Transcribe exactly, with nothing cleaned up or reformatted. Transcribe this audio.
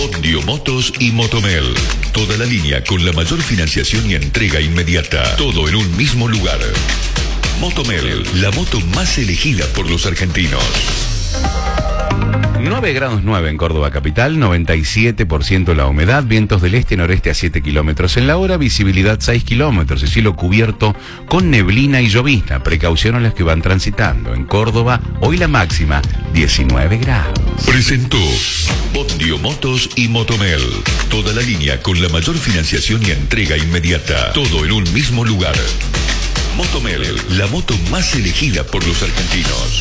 Bondio Motos y Motomel. Toda la línea con la mayor financiación y entrega inmediata. Todo en un mismo lugar. Motomel, la moto más elegida por los argentinos. nueve grados nueve en Córdoba capital, noventa y siete por ciento la humedad, vientos del este-noreste a siete kilómetros en la hora, visibilidad seis kilómetros y cielo cubierto con neblina y llovizna. Precaución a los que van transitando. En Córdoba, hoy la máxima, diecinueve grados. Presentó Bondio Motos y Motomel. Toda la línea con la mayor financiación y entrega inmediata. Todo en un mismo lugar. Motomel, la moto más elegida por los argentinos.